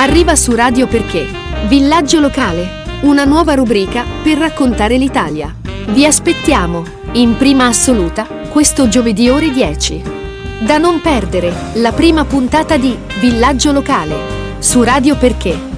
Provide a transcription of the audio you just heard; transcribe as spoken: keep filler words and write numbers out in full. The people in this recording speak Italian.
Arriva su Radio Perché, Villaggio Locale, una nuova rubrica per raccontare l'Italia. Vi aspettiamo, in prima assoluta, questo giovedì ore dieci. Da non perdere, la prima puntata di Villaggio Locale, su Radio Perché.